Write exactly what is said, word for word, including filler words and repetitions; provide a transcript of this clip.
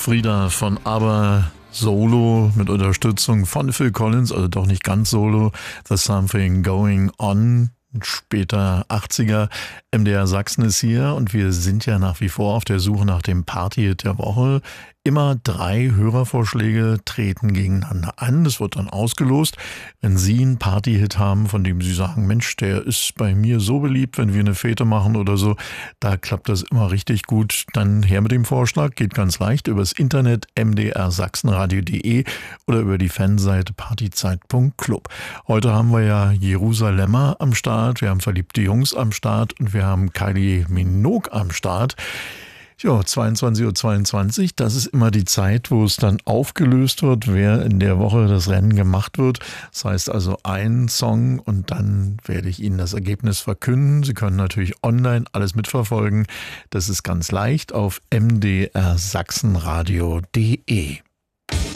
Frieda von ABBA solo mit Unterstützung von Phil Collins, also doch nicht ganz solo. There's Something Going On. Später achtziger. M D R Sachsen ist hier und wir sind ja nach wie vor auf der Suche nach dem Party-Hit der Woche. Immer drei Hörervorschläge treten gegeneinander an. Das wird dann ausgelost. Wenn Sie einen Party-Hit haben, von dem Sie sagen, Mensch, der ist bei mir so beliebt, wenn wir eine Fete machen oder so, da klappt das immer richtig gut, dann her mit dem Vorschlag. Geht ganz leicht übers Internet m d r sachsenradio punkt d e oder über die Fanseite partyzeit punkt club. Heute haben wir ja Jerusalemer am Start, wir haben verliebte Jungs am Start und wir haben Kylie Minogue am Start. Ja, zweiundzwanzig Uhr zweiundzwanzig, das ist immer die Zeit, wo es dann aufgelöst wird, wer in der Woche das Rennen gemacht wird. Das heißt also ein Song und dann werde ich Ihnen das Ergebnis verkünden. Sie können natürlich online alles mitverfolgen. Das ist ganz leicht auf m d r sachsenradio punkt d e.